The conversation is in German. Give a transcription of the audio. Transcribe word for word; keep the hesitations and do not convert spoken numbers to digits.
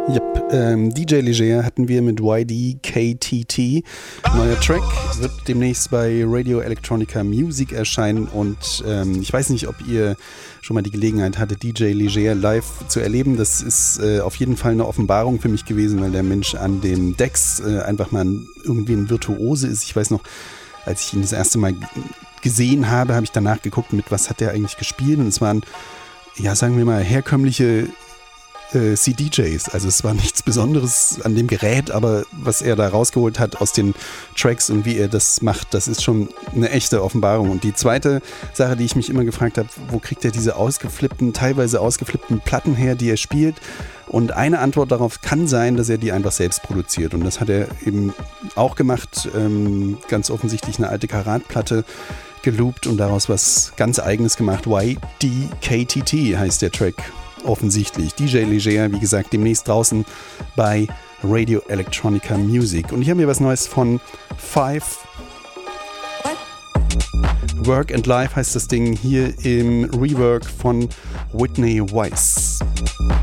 Yep, ähm, D J Leger hatten wir mit Y D K T T. Neuer Track wird demnächst bei Radio Electronica Music erscheinen und ähm, ich weiß nicht, ob ihr schon mal die Gelegenheit hattet, D J Leger live zu erleben. Das ist äh, auf jeden Fall eine Offenbarung für mich gewesen, weil der Mensch an den Decks äh, einfach mal irgendwie ein Virtuose ist. Ich weiß noch, als ich ihn das erste Mal gesehen habe, habe ich danach geguckt, mit was hat der eigentlich gespielt, und es waren, ja, sagen wir mal, herkömmliche C D Js. Also es war nichts Besonderes an dem Gerät, aber was er da rausgeholt hat aus den Tracks und wie er das macht, das ist schon eine echte Offenbarung. Und die zweite Sache, die ich mich immer gefragt habe, wo kriegt er diese ausgeflippten, teilweise ausgeflippten Platten her, die er spielt? Und eine Antwort darauf kann sein, dass er die einfach selbst produziert. Und das hat er eben auch gemacht. Ähm, ganz offensichtlich eine alte Karat-Platte geloopt und daraus was ganz Eigenes gemacht. Y D K T T heißt der Track. Offensichtlich. D J Leger, wie gesagt, demnächst draußen bei Radio Electronica Music. Und ich habe mir was Neues von Five. Work and Life heißt das Ding, hier im Rework von Whitney Weiss.